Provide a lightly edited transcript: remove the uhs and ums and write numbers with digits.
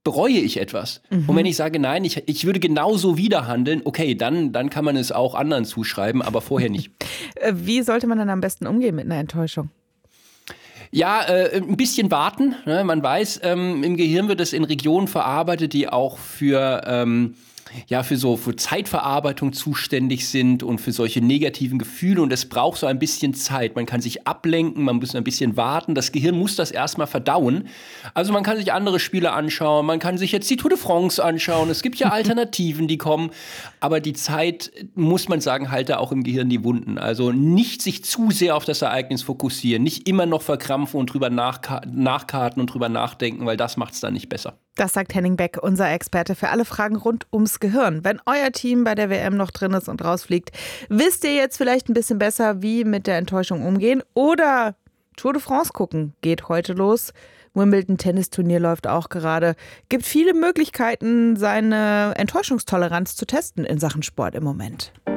bereue ich etwas? Und wenn ich sage, nein, ich würde genauso wieder handeln, okay, dann kann man es auch anderen zuschreiben, aber vorher nicht. Wie sollte man dann am besten umgehen mit einer Enttäuschung? Ja, ein bisschen warten. Ne? Man weiß, im Gehirn wird es in Regionen verarbeitet, die auch für Zeitverarbeitung zuständig sind und für solche negativen Gefühle. Und es braucht so ein bisschen Zeit. Man kann sich ablenken, man muss ein bisschen warten. Das Gehirn muss das erstmal verdauen. Also man kann sich andere Spiele anschauen, man kann sich jetzt die Tour de France anschauen. Es gibt ja Alternativen, die kommen. Aber die Zeit, muss man sagen, halt da auch im Gehirn die Wunden. Also nicht sich zu sehr auf das Ereignis fokussieren, nicht immer noch verkrampfen und drüber nachkarten und drüber nachdenken, weil das macht es dann nicht besser. Das sagt Henning Beck, unser Experte für alle Fragen rund ums Gehirn. Wenn euer Team bei der WM noch drin ist und rausfliegt, wisst ihr jetzt vielleicht ein bisschen besser, wie mit der Enttäuschung umgehen? Oder Tour de France gucken geht heute los. Wimbledon-Tennisturnier läuft auch gerade. Gibt viele Möglichkeiten, seine Enttäuschungstoleranz zu testen in Sachen Sport im Moment.